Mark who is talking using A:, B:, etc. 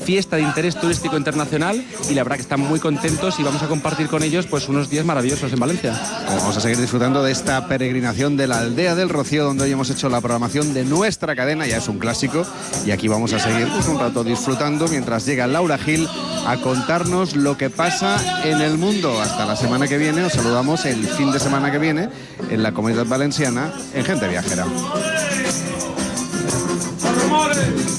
A: fiesta de interés turístico internacional, y la verdad que están muy contentos y vamos a compartir con ellos pues unos días maravillosos en Valencia.
B: Vamos a seguir disfrutando de esta peregrinación de la Aldea del Rocío, donde hoy hemos hecho la programación de nuestra cadena, ya es un clásico, y aquí vamos a seguir pues un rato disfrutando mientras llega Laura Gil a contarnos lo que pasa en el mundo. Hasta la semana que viene, os saludamos el fin de semana que viene en la Comunidad Valenciana en Gente Viajera.